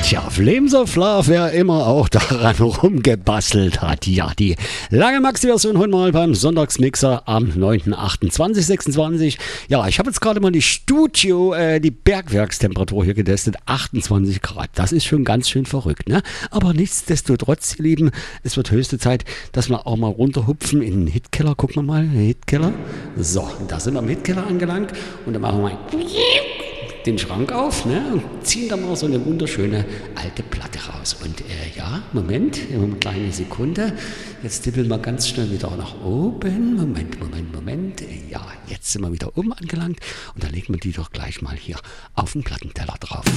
Tja, Flames of Love, wer immer auch daran rumgebastelt hat. Ja, die lange Maxi-Version heute mal beim Sonntagsmixer am 9.8.2026. Ja, ich habe jetzt gerade mal die Bergwerkstemperatur hier getestet. 28 Grad. Das ist schon ganz schön verrückt, ne? Aber nichtsdestotrotz, ihr Lieben, es wird höchste Zeit, dass wir auch mal runterhupfen in den Hitkeller. Gucken wir mal, den Hitkeller. So, da sind wir im Hitkeller angelangt und dann machen wir mal den Schrank auf, ne, und ziehen da mal so eine wunderschöne alte Platte raus. Und ja, Moment, immer eine kleine Sekunde. Jetzt tippeln wir ganz schnell wieder nach oben. Moment. Ja, jetzt sind wir wieder oben angelangt und dann legen wir die doch gleich mal hier auf den Plattenteller drauf.